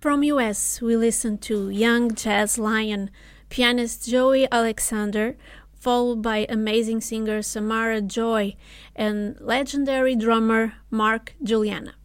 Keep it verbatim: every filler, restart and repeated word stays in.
From U S, we listen to young jazz lion pianist Joey Alexander, followed by amazing singer Samara Joy and legendary drummer Mark Juliana.